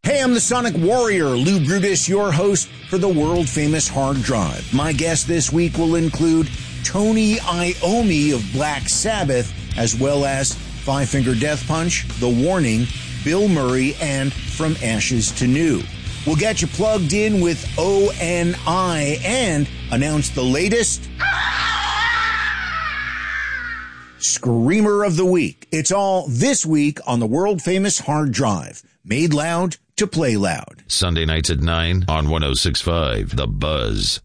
Hey, I'm the Sonic Warrior, Lou Brutus, your host for the world-famous Hard Drive. My guest this week will include Tony Iommi of Black Sabbath, as well as Five Finger Death Punch, The Warning, Bill Murray, and From Ashes to New. We'll get you plugged in with ONI and announce the latest Screamer of the Week. It's all this week on the world-famous Hard Drive. Made loud to play loud. Sunday nights at 9 on 106.5 The Buzz.